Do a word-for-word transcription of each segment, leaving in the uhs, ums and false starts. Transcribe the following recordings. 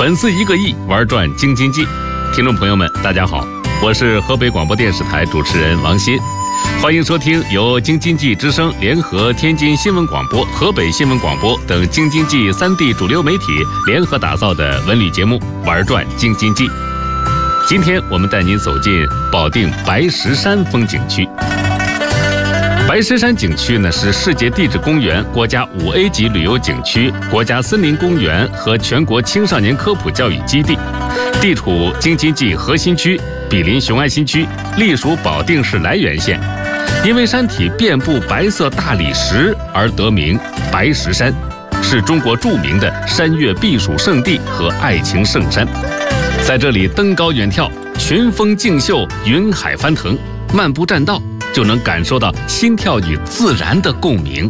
粉丝一个亿，玩转京津冀。听众朋友们，大家好，我是河北广播电视台主持人王鑫，欢迎收听由京津冀之声联合天津新闻广播、河北新闻广播等京津冀三地主流媒体联合打造的文旅节目《玩转京津冀》。今天我们带您走进保定白石山风景区。白石山景区呢是世界地质公园国家五 A 级旅游景区、国家森林公园和全国青少年科普教育基地，地处京津冀核心区，毗邻雄安新区，隶属保定市涞源县。因为山体遍布白色大理石而得名白石山，是中国著名的山岳避暑胜地和爱情圣山。在这里登高远眺，群峰竞秀，云海翻腾，漫步栈道就能感受到心跳与自然的共鸣。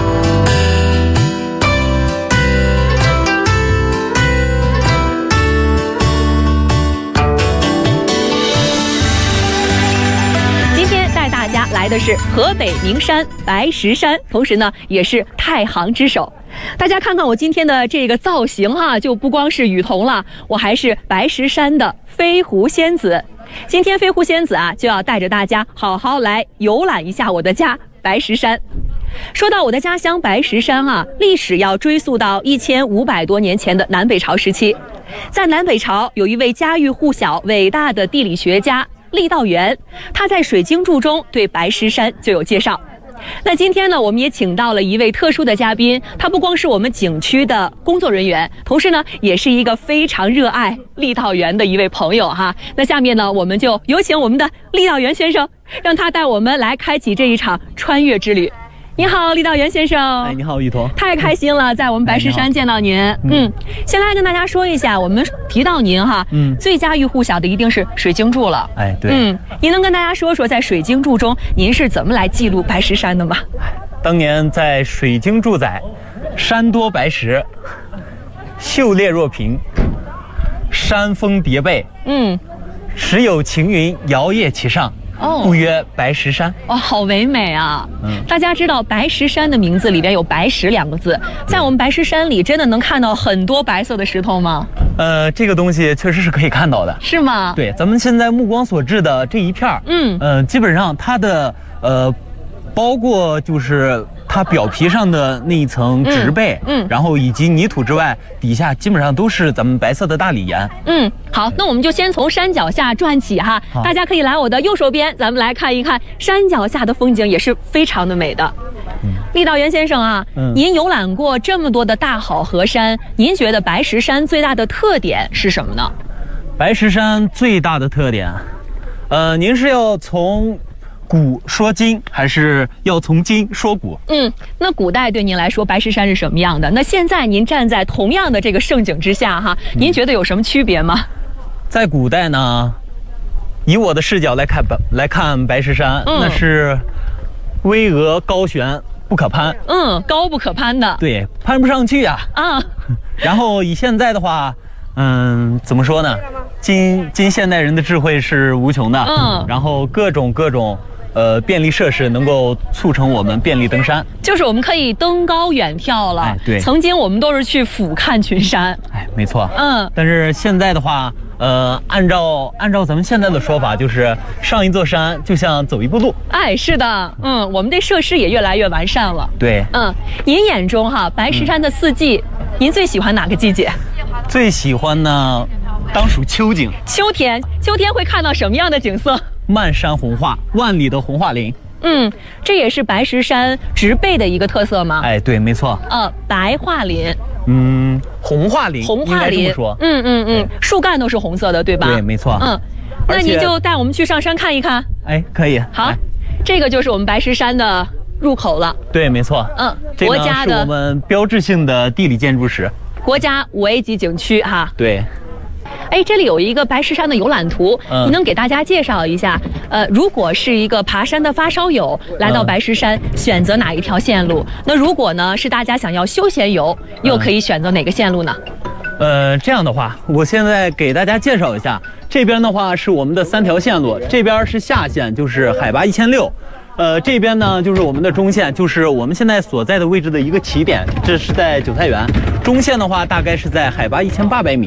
今天带大家来的是河北名山白石山，同时呢也是太行之首。大家看看我今天的这个造型哈，就不光是雨桐了，我还是白石山的飞狐仙子。今天飞狐仙子啊，就要带着大家好好来游览一下我的家白石山。说到我的家乡白石山啊，历史要追溯到一千五百多年前的南北朝时期。在南北朝，有一位家喻户晓、伟大的地理学家郦道元，他在《水经注》中对白石山就有介绍。那今天呢，我们也请到了一位特殊的嘉宾，他不光是我们景区的工作人员，同时呢，也是一个非常热爱郦道元的一位朋友哈。那下面呢，我们就有请我们的郦道元先生，让他带我们来开启这一场穿越之旅。你好，郦道元先生。 哎，你好，雨桐。 太开心了，在我们白石山见到您。 哎、 嗯，先来跟大家说一下，我们提到您哈，嗯，最家喻户晓的一定是《水经注》了。 哎，对。 嗯，您能跟大家说说，在《水经注》中，您是怎么来记录白石山的吗？ 当年在《水经注》载，山多白石，秀列若屏，山峰叠背，嗯，时有晴云摇曳其上。哦，故曰白石山。 哦，好唯美啊！嗯，大家知道白石山的名字里边有白石两个字，在我们白石山里真的能看到很多白色的石头吗？ 呃，这个东西确实是可以看到的。 是吗？ 对，咱们现在目光所至的这一片，嗯，呃，基本上它的呃，包括就是它表皮上的那一层植被，嗯，嗯然后以及泥土之外，底下基本上都是咱们白色的大理岩。 嗯，好，那我们就先从山脚下转起哈，大家可以来我的右手边，咱们来看一看山脚下的风景，也是非常的美的。嗯，郦道元先生啊，嗯、您游览过这么多的大好河山，您觉得白石山最大的特点是什么呢？ 白石山最大的特点，呃，您是要从古说今，还是要从今说古？ 嗯，那古代对您来说，白石山是什么样的？那现在您站在同样的这个盛景之下，哈，您觉得有什么区别吗？ 在古代呢，以我的视角来看，来看白石山，嗯、那是巍峨高悬，不可攀。 嗯，高不可攀的。 对，攀不上去啊。啊。然后以现在的话，嗯，怎么说呢？今今现代人的智慧是无穷的。嗯。然后各种各种。呃，便利设施能够促成我们便利登山， 就是我们可以登高远眺了。哎，对，曾经我们都是去俯瞰群山。 哎，没错。嗯，但是现在的话，呃，按照按照咱们现在的说法，就是上一座山就像走一步路。 哎，是的，嗯，我们这设施也越来越完善了。 对， 嗯，您眼中哈，白石山的四季，嗯、您最喜欢哪个季节？ 最喜欢呢，当属秋景。 秋天，秋天会看到什么样的景色？ 漫山红画，万里的红桦林。 嗯，这也是白石山植被的一个特色吗？ 哎，对，没错。 呃，白桦林。 嗯，红桦林。 红桦林。 说。 嗯嗯嗯，树干都是红色的，对吧？ 对，没错。嗯， 那你就带我们去上山看一看。 哎，可以。 好，这个就是我们白石山的入口了。 对，没错。嗯，国家的是我们标志性的地理建筑石， 国家五 A 级景区哈。 对。 哎，这里有一个白石山的游览图，嗯、你能给大家介绍一下？呃，如果是一个爬山的发烧友来到白石山，嗯、选择哪一条线路？那如果呢是大家想要休闲游，又可以选择哪个线路呢？ 呃，这样的话，我现在给大家介绍一下，这边的话是我们的三条线路，这边是下线，就是海拔一千六。呃，这边呢就是我们的中线，就是我们现在所在的位置的一个起点，这是在韭菜园。中线的话大概是在海拔一千八百米，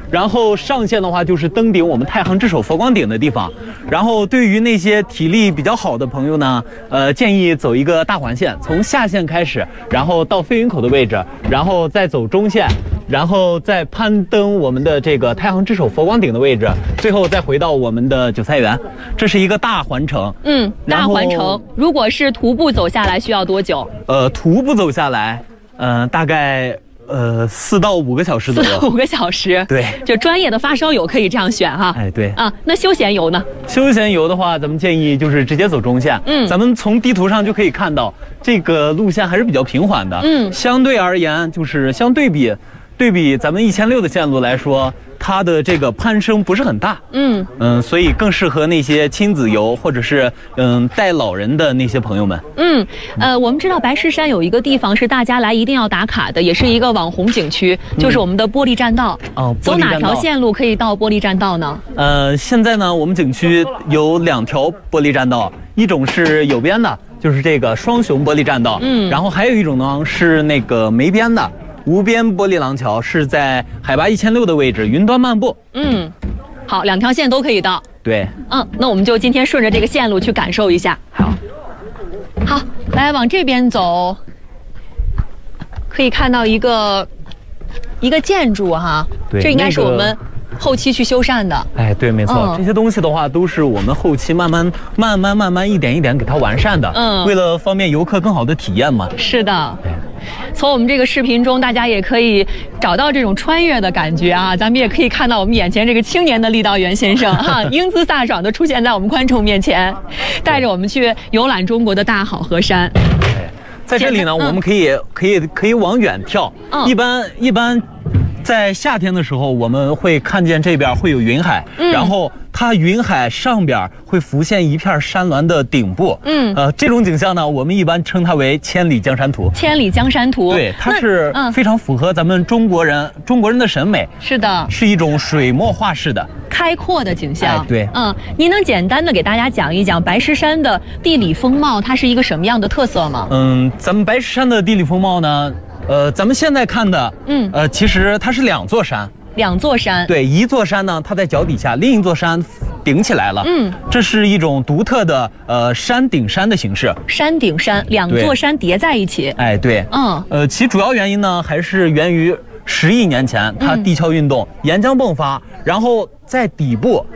然后上线的话就是登顶我们太行之手佛光顶的地方。然后对于那些体力比较好的朋友呢，呃，建议走一个大环线，从下线开始，然后到飞云口的位置，然后再走中线，然后再攀登我们的这个太行之手佛光顶的位置，最后再回到我们的九菜园。这是一个大环程。 嗯，大环程，如果是徒步走下来需要多久？ 呃，徒步走下来，呃，大概。呃，四到五个小时左右。 四到五个小时， 对， 就专业的发烧友可以这样选哈。 哎，对啊，那休闲游呢？ 休闲游的话，咱们建议就是直接走中线。嗯，咱们从地图上就可以看到，这个路线还是比较平缓的。嗯，相对而言，就是相对比，对比咱们一千六的线路来说，它的这个攀升不是很大。嗯嗯，所以更适合那些亲子游或者是嗯带老人的那些朋友们。 嗯，呃，我们知道白石山有一个地方是大家来一定要打卡的，也是一个网红景区，就是我们的玻璃栈道。哦，走哪条线路可以到玻璃栈道呢？ 呃，现在呢，我们景区有两条玻璃栈道，一种是有边的，就是这个双雄玻璃栈道。嗯，然后还有一种呢是那个没边的。无边玻璃廊桥是在海拔一千六的位置，云端漫步。 嗯，好，两条线都可以到。 对， 嗯，那我们就今天顺着这个线路去感受一下。 好， 好，来往这边走，可以看到一个一个建筑哈， 对， 这应该是我们后期去修缮的。 哎，对，没错，嗯、这些东西的话都是我们后期慢慢、慢慢、慢慢一点一点给它完善的。嗯，为了方便游客更好的体验嘛。 是的。从我们这个视频中，大家也可以找到这种穿越的感觉啊！咱们也可以看到我们眼前这个青年的郦道元先生哈、啊，英姿飒爽的出现在我们观众面前，带着我们去游览中国的大好河山。 在这里呢，嗯、我们可以可以可以往远眺。嗯、一般一般，在夏天的时候，我们会看见这边会有云海，嗯、然后它云海上边会浮现一片山峦的顶部。嗯，呃，这种景象呢，我们一般称它为千里江山图。 千里江山图， 对，它是非常符合咱们中国人、嗯、中国人的审美。 是的， 是一种水墨画式的。 开阔的景象。 哎，对， 嗯，您能简单的给大家讲一讲白石山的地理风貌，它是一个什么样的特色吗？ 嗯，咱们白石山的地理风貌呢，呃，咱们现在看的，嗯，呃，其实它是两座山。 两座山， 对，一座山呢，它在脚底下，另一座山顶起来了。嗯，这是一种独特的呃山顶山的形式。 山顶山，两座山叠在一起。 哎，对，嗯，呃，其主要原因呢，还是源于十亿年前它地壳运动，嗯、岩浆迸发，然后在底部